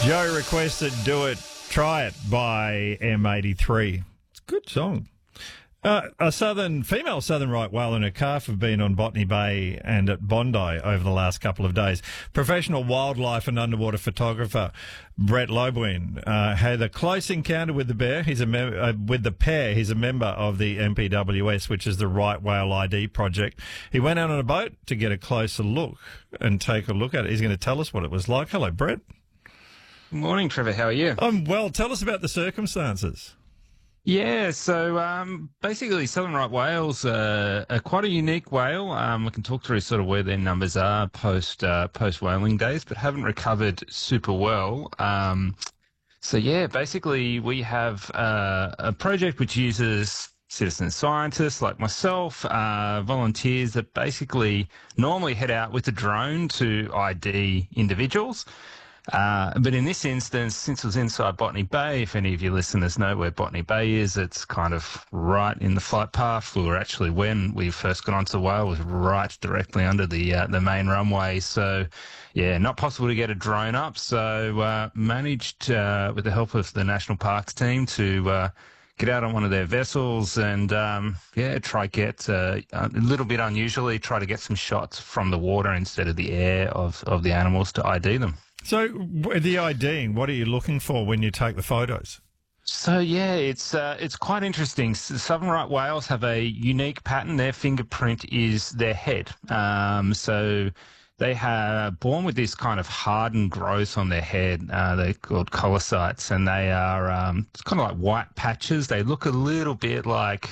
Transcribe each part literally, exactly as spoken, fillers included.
Joe requested Do It, Try It by M eighty-three. It's a good song. Uh, a southern female southern right whale and her calf have been on Botany Bay and at Bondi over the last couple of days. Professional wildlife and underwater photographer Brett Lobwin uh, had a close encounter with the bear. He's a mem- uh, with the pair. He's a member of the M P W S, which is the Right Whale I D project. He went out on a boat to get a closer look and take a look at it. He's going to tell us what it was like. Hello, Brett. Good morning, Trevor. How are you? I'm well. Tell us about the circumstances. Yeah, so um, basically southern right whales uh, are quite a unique whale. Um, we can talk through sort of where their numbers are post uh, post whaling days, but haven't recovered super well. Um, so yeah, basically we have uh, a project which uses citizen scientists like myself, uh, volunteers that basically normally head out with a drone to I D individuals. Uh, but in this instance, since it was inside Botany Bay, if any of your listeners know where Botany Bay is, it's kind of right in the flight path. We were actually, when we first got onto the whale, was right directly under the uh, the main runway. So, yeah, not possible to get a drone up. So uh, managed, uh, with the help of the National Parks team, to uh, get out on one of their vessels and, um, yeah, try get, uh, a little bit unusually, try to get some shots from the water instead of the air of, of the animals to I D them. So the IDing, what are you looking for when you take the photos? So, yeah, it's uh, it's quite interesting. Southern right whales have a unique pattern. Their fingerprint is their head. Um, so they are born with this kind of hardened growth on their head. Uh, they're called colocytes, and they are um, it's kind of like white patches. They look a little bit like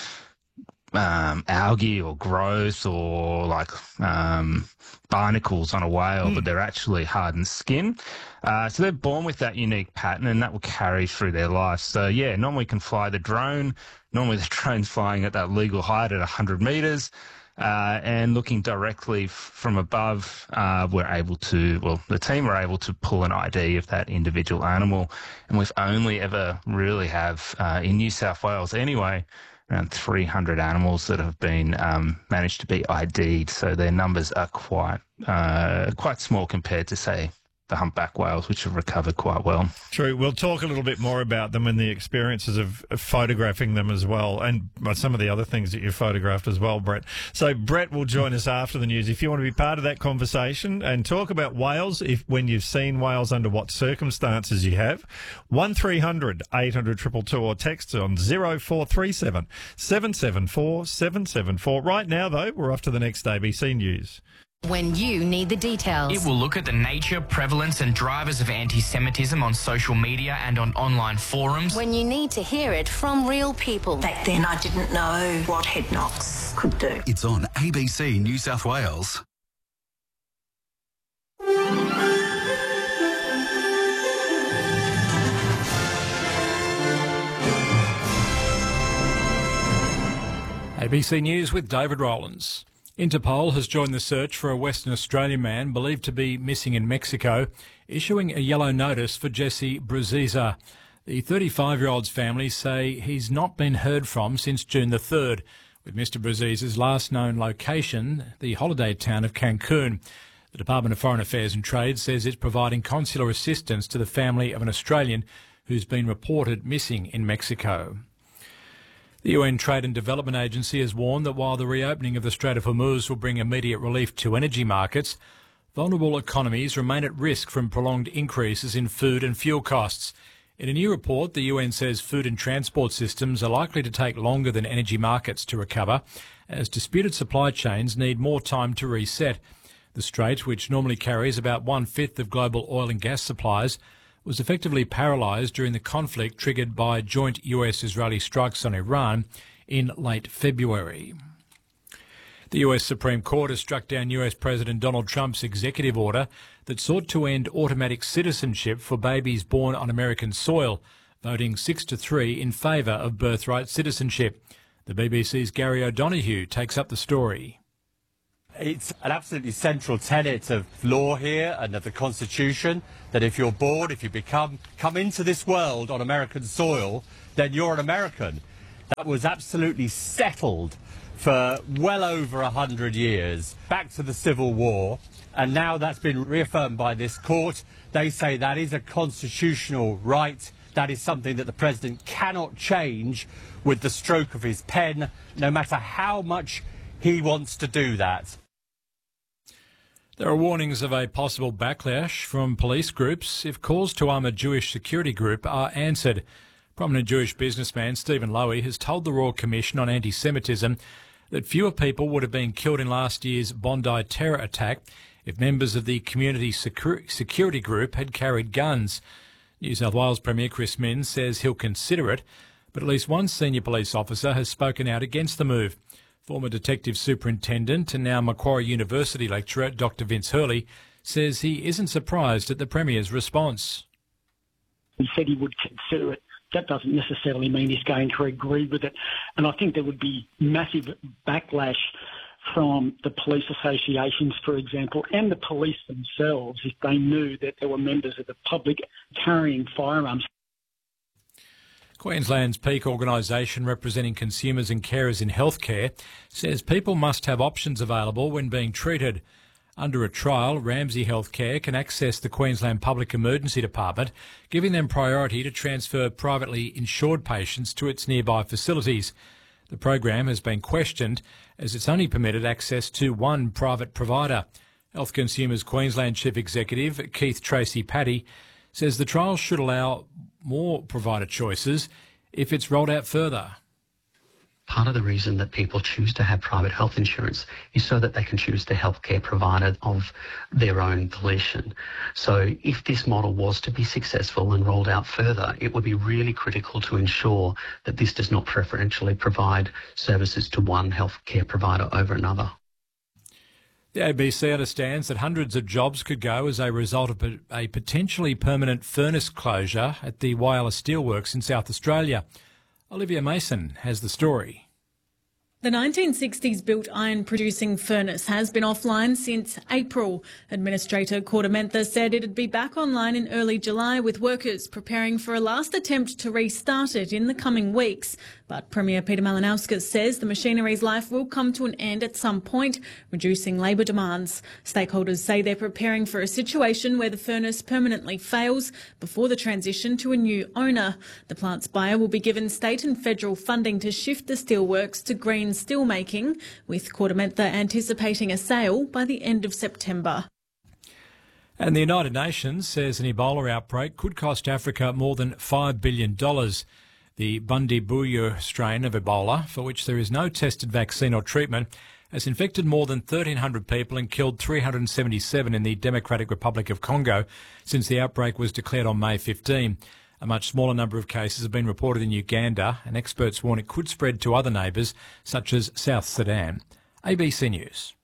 Um, algae or growth or like um, barnacles on a whale, mm. but they're actually hardened skin. Uh, so they're born with that unique pattern, and that will carry through their life. So, yeah, normally can fly the drone. Normally the drone's flying at that legal height at one hundred metres. Uh, and looking directly f- from above, uh, we're able to, well, the team are able to pull an I D of that individual animal. And we've only ever really have, uh, in New South Wales anyway, around three hundred animals that have been um, managed to be I D'd. So their numbers are quite uh, quite small compared to, say, the humpback whales, which have recovered quite well. True. We'll talk a little bit more about them and the experiences of, of photographing them as well, and some of the other things that you photographed as well, Brett. So Brett will join us after the news. If you want to be part of that conversation and talk about whales, if when you've seen whales, under what circumstances you have, one three hundred eight hundred two two two or text on zero four three seven seven seven four seven seven four. Right now, though, we're off to the next A B C News. When you need the details. It will look at the nature, prevalence and drivers of anti-Semitism on social media and on online forums. When you need to hear it from real people. Back then I didn't know what head knocks could do. It's on A B C New South Wales. A B C News with David Rowlands. Interpol has joined the search for a Western Australian man believed to be missing in Mexico, issuing a yellow notice for Jesse Bruziza. The thirty-five-year-old's family say he's not been heard from since June the third, with Mister Bruziza's last known location, the holiday town of Cancun. The Department of Foreign Affairs and Trade says it's providing consular assistance to the family of an Australian who's been reported missing in Mexico. The U N Trade and Development Agency has warned that while the reopening of the Strait of Hormuz will bring immediate relief to energy markets, vulnerable economies remain at risk from prolonged increases in food and fuel costs. In a new report, the U N says food and transport systems are likely to take longer than energy markets to recover, as disputed supply chains need more time to reset. The Strait, which normally carries about one-fifth of global oil and gas supplies, was effectively paralysed during the conflict triggered by joint U S-Israeli strikes on Iran in late February. The U S Supreme Court has struck down U S President Donald Trump's executive order that sought to end automatic citizenship for babies born on American soil, voting six to three in favour of birthright citizenship. The B B C's Gary O'Donoghue takes up the story. It's an absolutely central tenet of law here and of the Constitution that if you're born, if you become come into this world on American soil, then you're an American. That was absolutely settled for well over a hundred years, back to the Civil War, and now that's been reaffirmed by this court. They say that is a constitutional right. That is something that the president cannot change with the stroke of his pen, no matter how much he wants to do that. There are warnings of a possible backlash from police groups if calls to arm a Jewish security group are answered. Prominent Jewish businessman Stephen Lowy has told the Royal Commission on Anti-Semitism that fewer people would have been killed in last year's Bondi terror attack if members of the community Secu- security group had carried guns. New South Wales Premier Chris Minns says he'll consider it, but at least one senior police officer has spoken out against the move. Former Detective Superintendent and now Macquarie University lecturer Doctor Vince Hurley says he isn't surprised at the Premier's response. He said he would consider it. That doesn't necessarily mean he's going to agree with it. And I think there would be massive backlash from the police associations, for example, and the police themselves if they knew that there were members of the public carrying firearms. Queensland's peak organisation representing consumers and carers in healthcare says people must have options available when being treated. Under a trial, Ramsay Healthcare can access the Queensland Public Emergency Department, giving them priority to transfer privately insured patients to its nearby facilities. The program has been questioned as it's only permitted access to one private provider. Health Consumers Queensland Chief Executive Keith Tracy-Patty says the trial should allow more provider choices if it's rolled out further. Part of the reason that people choose to have private health insurance is so that they can choose the healthcare provider of their own volition. So if this model was to be successful and rolled out further, it would be really critical to ensure that this does not preferentially provide services to one healthcare provider over another. The A B C understands that hundreds of jobs could go as a result of a potentially permanent furnace closure at the Whyalla Steelworks in South Australia. Olivia Mason has the story. The nineteen sixties built iron producing furnace has been offline since April. Administrator Cordamentha said it'd be back online in early July with workers preparing for a last attempt to restart it in the coming weeks. But Premier Peter Malinauskas says the machinery's life will come to an end at some point, reducing labour demands. Stakeholders say they're preparing for a situation where the furnace permanently fails before the transition to a new owner. The plant's buyer will be given state and federal funding to shift the steelworks to green steelmaking, with Cordamentha anticipating a sale by the end of September. And the United Nations says an Ebola outbreak could cost Africa more than five billion dollars. The Bundibugyo strain of Ebola, for which there is no tested vaccine or treatment, has infected more than thirteen hundred people and killed three hundred seventy-seven in the Democratic Republic of Congo since the outbreak was declared on May fifteenth. A much smaller number of cases have been reported in Uganda, and experts warn it could spread to other neighbours, such as South Sudan. A B C News.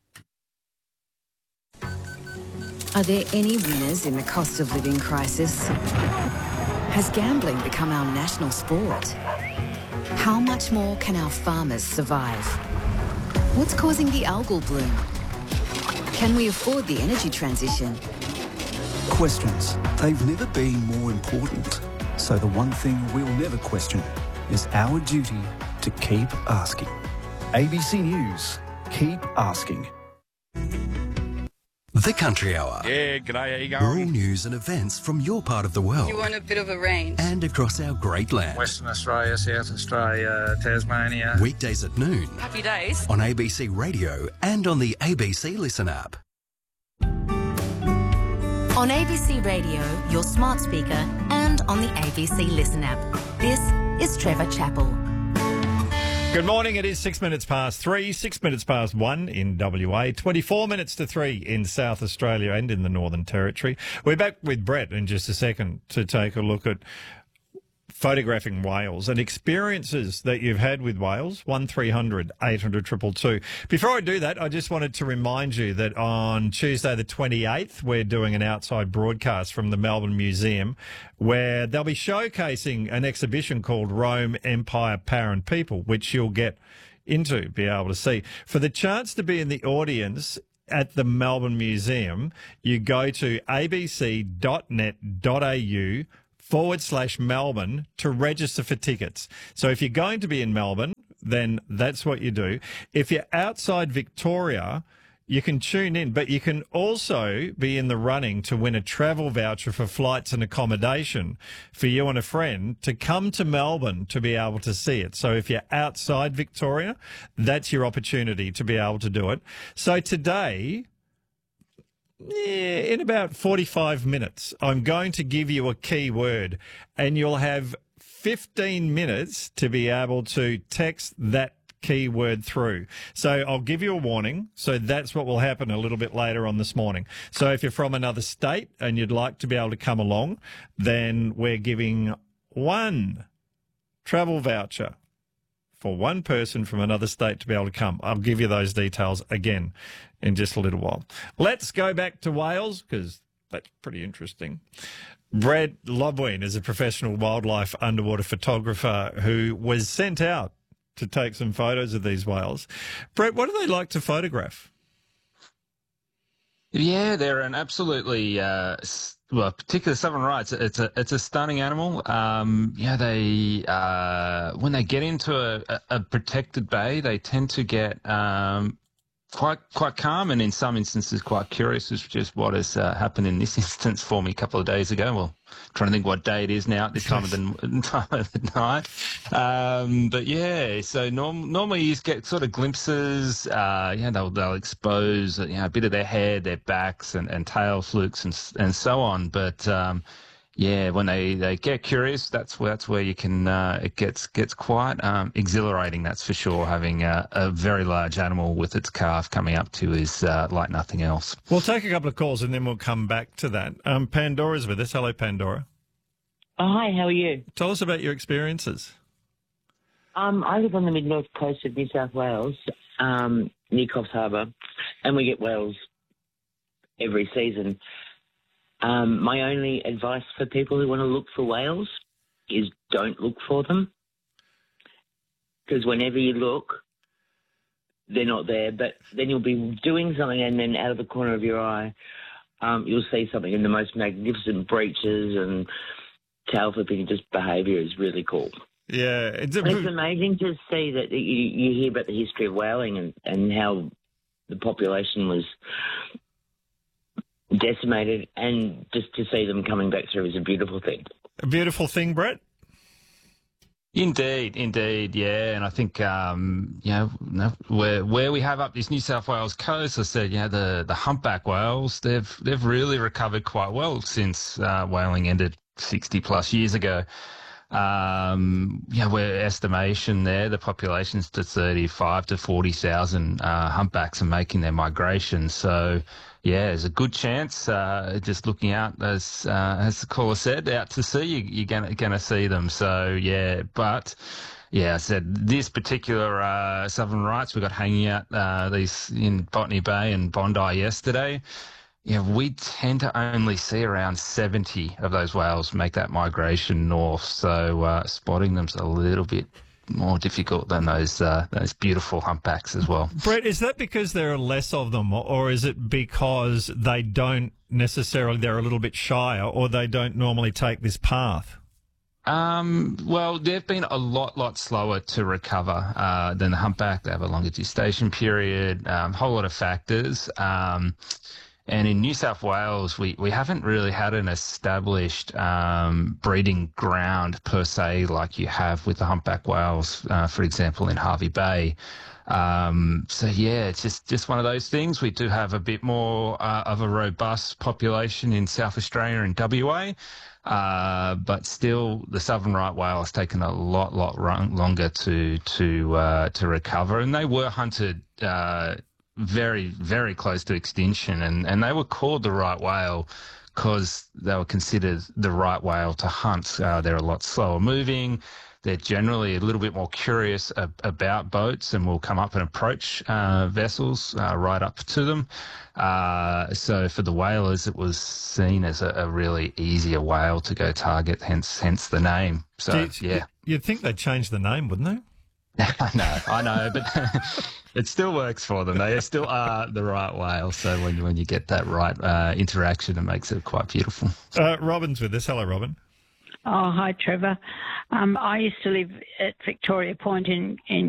Are there any winners in the cost of living crisis? Has gambling become our national sport? How much more can our farmers survive? What's causing the algal bloom? Can we afford the energy transition? Questions. They've never been more important. So the one thing we'll never question is our duty to keep asking. A B C News. Keep asking. The Country Hour. Yeah, g'day, how you going? Rural news and events from your part of the world. You want a bit of a range. And across our great land. Western Australia, South Australia, Tasmania. Weekdays at noon. Happy days. On A B C Radio and on the A B C Listen app. On A B C Radio, your smart speaker, and on the A B C Listen app. This is Trevor Chappell. Good morning. It is six minutes past three, six minutes past one in W A, twenty-four minutes to three in South Australia and in the Northern Territory. We're back with Brett in just a second to take a look at photographing whales and experiences that you've had with whales. one three hundred eight hundred two two two. Before I do that, I just wanted to remind you that on Tuesday the twenty-eighth, we're doing an outside broadcast from the Melbourne Museum where they'll be showcasing an exhibition called Rome, Empire, Power and People, which you'll get into, be able to see. For the chance to be in the audience at the Melbourne Museum, you go to abc.net.au forward slash Melbourne to register for tickets. So if you're going to be in Melbourne, then that's what you do. If you're outside Victoria, you can tune in, but you can also be in the running to win a travel voucher for flights and accommodation for you and a friend to come to Melbourne to be able to see it. So if you're outside Victoria, that's your opportunity to be able to do it. So today, yeah, in about forty-five minutes, I'm going to give you a key word, and you'll have fifteen minutes to be able to text that keyword through. So I'll give you a warning. So that's what will happen a little bit later on this morning. So if you're from another state and you'd like to be able to come along, then we're giving one travel voucher for one person from another state to be able to come. I'll give you those details again in just a little while. Let's go back to Wales because that's pretty interesting. Brett Lobween is a professional wildlife underwater photographer who was sent out to take some photos of these whales. Brett, what do they like to photograph? Yeah, they're an absolutely, uh, well, particularly southern rights. It's a it's a stunning animal. Um, yeah, they uh, when they get into a, a protected bay, they tend to get um, quite quite calm, and in some instances quite curious, which is what has uh, happened in this instance for me a couple of days ago. Well, trying to think what day it is now at this time of the time of the night. Um, but yeah, so norm, normally you get sort of glimpses. Uh, yeah, they'll they'll expose you know a bit of their head, their backs, and, and tail flukes and and so on. But um, yeah, when they, they get curious, that's where that's where you can. Uh, it gets gets quite um, exhilarating. That's for sure. Having a, a very large animal with its calf coming up to is uh, like nothing else. We'll take a couple of calls and then we'll come back to that. Um, Pandora's with us. Hello, Pandora. Oh, hi. How are you? Tell us about your experiences. Um, I live on the mid-north coast of New South Wales, um, near Coffs Harbour, and we get whales every season. Um, my only advice for people who want to look for whales is don't look for them, because whenever you look, they're not there. But then you'll be doing something, and then out of the corner of your eye, um, you'll see something in the most magnificent breaches and tail flipping. Just behaviour is really cool. Yeah, it's, a... it's amazing to see that you, you hear about the history of whaling and, and how the population was decimated, and just to see them coming back through is a beautiful thing. A beautiful thing, Brett? Indeed, indeed, yeah. And I think, um, you know, where where we have up this New South Wales coast, I said, yeah, the, the humpback whales, they've they've really recovered quite well since uh, whaling ended sixty plus years ago. Um, yeah, we're estimation there, the population's to thirty-five to forty thousand uh, humpbacks are making their migration. So, yeah, there's a good chance. Uh, just looking out, as uh, as the caller said, out to sea, you, you're gonna gonna see them. So, yeah, but. Yeah, I said this particular uh, Southern Rights we got hanging out uh, these in Botany Bay and Bondi yesterday. Yeah, we tend to only see around seventy of those whales make that migration north, so uh, spotting them's a little bit more difficult than those uh, those beautiful humpbacks as well. Brett, is that because there are less of them, or is it because they don't necessarily, they're a little bit shyer, or they don't normally take this path? Um, well, they've been a lot, lot slower to recover uh, than the humpback. They have a longer gestation period, a um, whole lot of factors. Um, and in New South Wales, we, we haven't really had an established um, breeding ground per se like you have with the humpback whales, uh, for example, in Hervey Bay. Um, so, yeah, it's just, just one of those things. We do have a bit more uh, of a robust population in South Australia and W A. Uh, but still, the southern right whale has taken a lot, lot run, longer to to uh, to recover, and they were hunted uh, very, very close to extinction, and, and they were called the right whale because they were considered the right whale to hunt. Uh, they're a lot slower moving. They're generally a little bit more curious ab- about boats and will come up and approach uh, vessels uh, right up to them. Uh, so for the whalers, it was seen as a, a really easier whale to go target, hence hence the name. So, you, yeah. You'd think they'd change the name, wouldn't they? I know, I know, but it still works for them. They still are the right whale. So when you, when you get that right uh, interaction, it makes it quite beautiful. Uh, Robin's with us. Hello, Robin. Oh, hi, Trevor. Um, I used to live at Victoria Point in, in